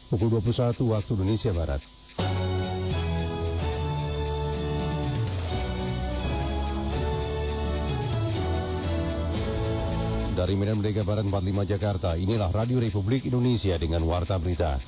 pukul 21 waktu Indonesia Barat. Dari Medan Merdeka Barat 45 Jakarta, inilah Radio Republik Indonesia dengan Warta Berita.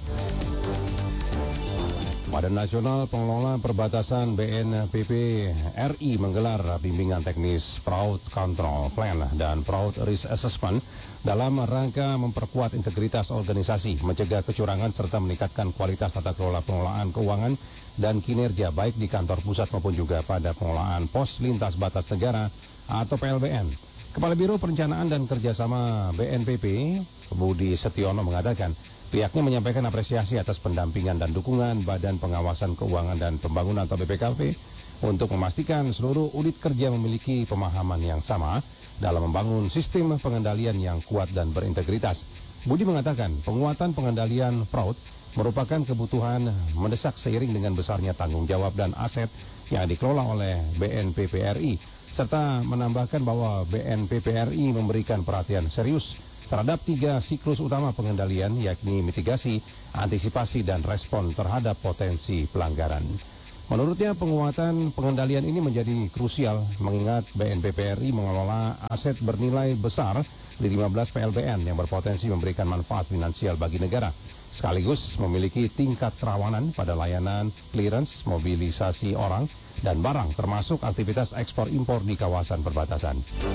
Badan Nasional Pengelola Perbatasan BNPB RI menggelar bimbingan teknis Fraud Control Plan dan Fraud Risk Assessment dalam rangka memperkuat integritas organisasi, mencegah kecurangan serta meningkatkan kualitas tata kelola pengelolaan keuangan dan kinerja baik di kantor pusat maupun juga pada pengelolaan pos lintas batas negara atau PLBN. Kepala Biro Perencanaan dan Kerjasama BNPB, Budi Setiono mengatakan, pihaknya menyampaikan apresiasi atas pendampingan dan dukungan Badan Pengawasan Keuangan dan Pembangunan atau BPKP untuk memastikan seluruh unit kerja memiliki pemahaman yang sama dalam membangun sistem pengendalian yang kuat dan berintegritas. Budi mengatakan penguatan pengendalian fraud merupakan kebutuhan mendesak seiring dengan besarnya tanggung jawab dan aset yang dikelola oleh BNPB RI, serta menambahkan bahwa BNPB RI memberikan perhatian serius terhadap 3 siklus utama pengendalian, yakni mitigasi, antisipasi, dan respon terhadap potensi pelanggaran. Menurutnya, penguatan pengendalian ini menjadi krusial mengingat BNPB RI mengelola aset bernilai besar di 15 PLBN yang berpotensi memberikan manfaat finansial bagi negara, sekaligus memiliki tingkat kerawanan pada layanan clearance, mobilisasi orang, dan barang, termasuk aktivitas ekspor-impor di kawasan perbatasan.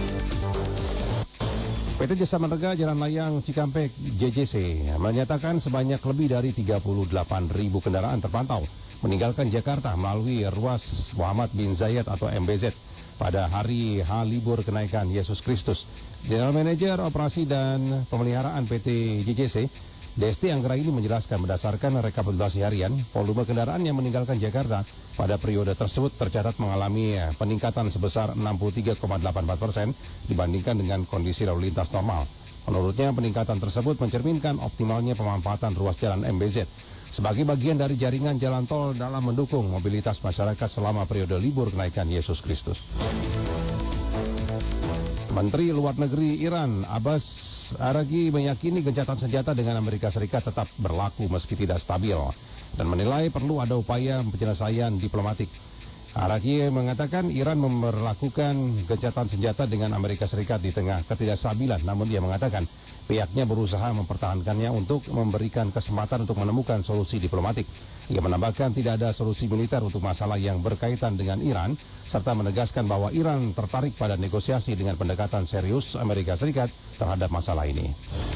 PT Jasa Marga Jalan Layang Cikampek JJC menyatakan sebanyak lebih dari 38.000 kendaraan terpantau meninggalkan Jakarta melalui ruas Muhammad bin Zayed atau MBZ pada hari H libur kenaikan Yesus Kristus. General Manager Operasi dan Pemeliharaan PT JJC Desti Anggraini menjelaskan berdasarkan rekapitulasi harian, volume kendaraan yang meninggalkan Jakarta pada periode tersebut tercatat mengalami peningkatan sebesar 63,84% dibandingkan dengan kondisi lalu lintas normal. Menurutnya, peningkatan tersebut mencerminkan optimalnya pemanfaatan ruas jalan MBZ sebagai bagian dari jaringan jalan tol dalam mendukung mobilitas masyarakat selama periode libur kenaikan Yesus Kristus. Menteri Luar Negeri Iran Abbas Araghi meyakini gencatan senjata dengan Amerika Serikat tetap berlaku meski tidak stabil dan menilai perlu ada upaya penyelesaian diplomatik. Araghi mengatakan Iran memperlakukan gencatan senjata dengan Amerika Serikat di tengah ketidakstabilan, namun dia mengatakan pihaknya berusaha mempertahankannya untuk memberikan kesempatan untuk menemukan solusi diplomatik. Ia menambahkan tidak ada solusi militer untuk masalah yang berkaitan dengan Iran, serta menegaskan bahwa Iran tertarik pada negosiasi dengan pendekatan serius Amerika Serikat terhadap masalah ini.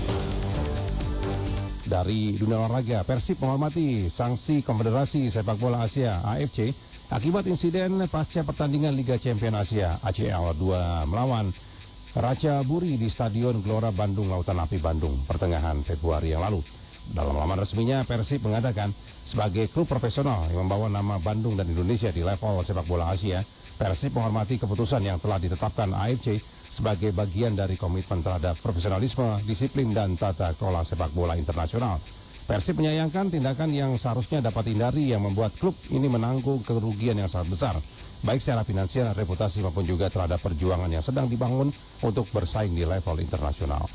Dari dunia olahraga, Persib menghormati sanksi Konfederasi Sepak Bola Asia AFC akibat insiden pasca pertandingan Liga Champions Asia ACL 2 melawan Raja Buri di Stadion Gelora Bandung Lautan Api Bandung pertengahan Februari yang lalu. Dalam laman resminya, Persib mengatakan sebagai klub profesional yang membawa nama Bandung dan Indonesia di level sepak bola Asia, Persib menghormati keputusan yang telah ditetapkan AFC sebagai bagian dari komitmen terhadap profesionalisme, disiplin, dan tata kelola sepak bola internasional. Persib menyayangkan tindakan yang seharusnya dapat dihindari yang membuat klub ini menanggung kerugian yang sangat besar, baik secara finansial, reputasi maupun juga terhadap perjuangan yang sedang dibangun untuk bersaing di level internasional.